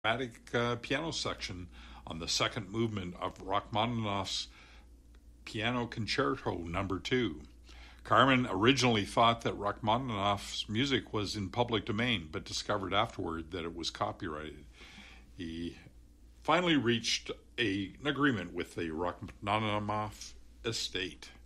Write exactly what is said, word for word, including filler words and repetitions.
dramatic uh, piano section on the second movement of Rachmaninoff's Piano Concerto Number Two. Carmen originally thought that Rachmaninoff's music was in public domain, but discovered afterward that it was copyrighted. He finally reached a, an agreement with the Rachmaninoff estate.